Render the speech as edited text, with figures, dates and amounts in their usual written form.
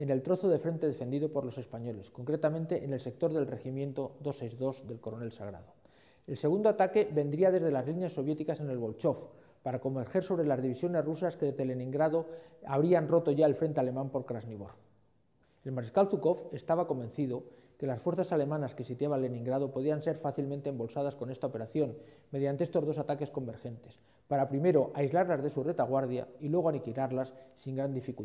en el trozo de frente defendido por los españoles, concretamente en el sector del regimiento 262 del coronel Sagrado. El segundo ataque vendría desde las líneas soviéticas en el Bolchov, para converger sobre las divisiones rusas que desde Leningrado habrían roto ya el frente alemán por Krasnivor. El mariscal Zhukov estaba convencido que las fuerzas alemanas que sitiaban Leningrado podían ser fácilmente embolsadas con esta operación mediante estos dos ataques convergentes, para primero aislarlas de su retaguardia y luego aniquilarlas sin gran dificultad.